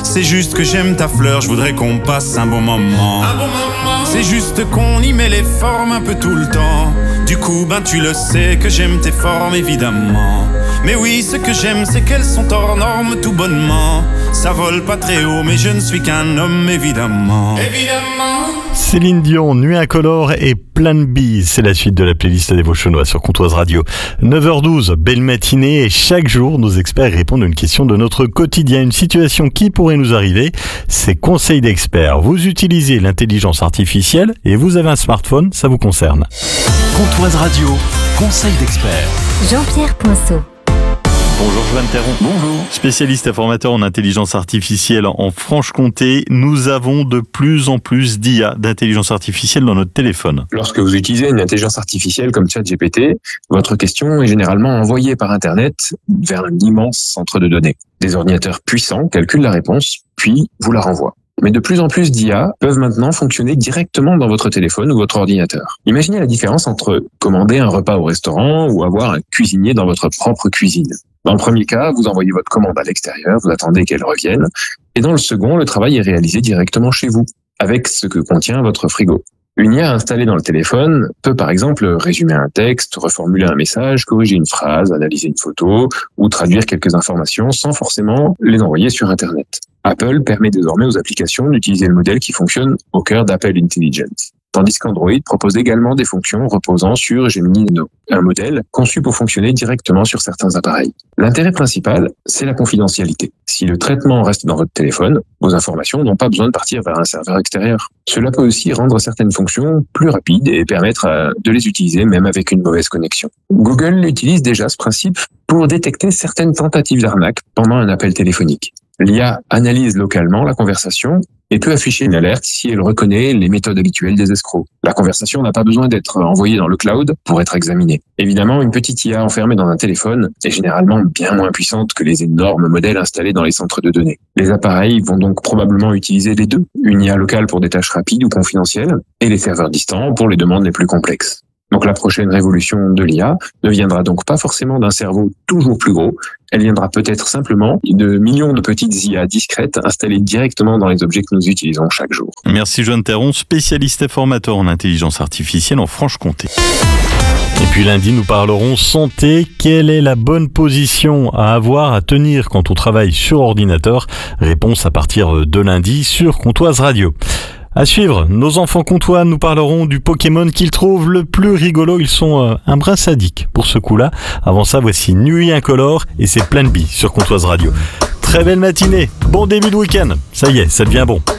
C'est juste que j'aime ta fleur, je voudrais qu'on passe un bon moment. C'est juste qu'on y met les formes un peu tout le temps. Du coup, tu le sais que j'aime tes formes, évidemment. Mais oui, ce que j'aime, c'est qu'elles sont hors normes tout bonnement. Ça vole pas très haut, mais je ne suis qu'un homme, évidemment. Céline Dion, Nuit incolore et Plan B, c'est la suite de la playlist des Vauchonnois sur Comtoise Radio. 9h12, belle matinée et chaque jour, nos experts répondent à une question de notre quotidien, une situation qui pourrait nous arriver. C'est conseil d'experts. Vous utilisez l'intelligence artificielle et vous avez un smartphone, ça vous concerne. Comtoise Radio, conseil d'experts. Jean-Pierre Poinceau. Bonjour Joanne Théron. Bonjour. Spécialiste et formateur en intelligence artificielle en Franche-Comté, nous avons de plus en plus d'IA, d'intelligence artificielle dans notre téléphone. Lorsque vous utilisez une intelligence artificielle comme ChatGPT, votre question est généralement envoyée par Internet vers un immense centre de données. Des ordinateurs puissants calculent la réponse, puis vous la renvoient. Mais de plus en plus d'IA peuvent maintenant fonctionner directement dans votre téléphone ou votre ordinateur. Imaginez la différence entre commander un repas au restaurant ou avoir un cuisinier dans votre propre cuisine. Dans le premier cas, vous envoyez votre commande à l'extérieur, vous attendez qu'elle revienne. Et dans le second, le travail est réalisé directement chez vous, avec ce que contient votre frigo. Une IA installée dans le téléphone peut par exemple résumer un texte, reformuler un message, corriger une phrase, analyser une photo ou traduire quelques informations sans forcément les envoyer sur Internet. Apple permet désormais aux applications d'utiliser le modèle qui fonctionne au cœur d'Apple Intelligence. Tandis qu'Android propose également des fonctions reposant sur Gemini Nano, un modèle conçu pour fonctionner directement sur certains appareils. L'intérêt principal, c'est la confidentialité. Si le traitement reste dans votre téléphone, vos informations n'ont pas besoin de partir vers un serveur extérieur. Cela peut aussi rendre certaines fonctions plus rapides et permettre de les utiliser même avec une mauvaise connexion. Google utilise déjà ce principe pour détecter certaines tentatives d'arnaque pendant un appel téléphonique. L'IA analyse localement la conversation et peut afficher une alerte si elle reconnaît les méthodes habituelles des escrocs. La conversation n'a pas besoin d'être envoyée dans le cloud pour être examinée. Évidemment, une petite IA enfermée dans un téléphone est généralement bien moins puissante que les énormes modèles installés dans les centres de données. Les appareils vont donc probablement utiliser les deux, une IA locale pour des tâches rapides ou confidentielles et les serveurs distants pour les demandes les plus complexes. Donc la prochaine révolution de l'IA ne viendra donc pas forcément d'un cerveau toujours plus gros, elle viendra peut-être simplement de millions de petites IA discrètes installées directement dans les objets que nous utilisons chaque jour. Merci Joanne Théron, spécialiste et formateur en intelligence artificielle en Franche-Comté. Et puis lundi, nous parlerons santé. Quelle est la bonne position à avoir, à tenir quand on travaille sur ordinateur? Réponse à partir de lundi sur Comtoise Radio. À suivre, nos enfants comtois nous parleront du Pokémon qu'ils trouvent le plus rigolo. Ils sont un brin sadiques pour ce coup-là. Avant ça, voici Nuit incolore et c'est Plan B sur Comtoise Radio. Très belle matinée, bon début de week-end. Ça y est, ça devient bon.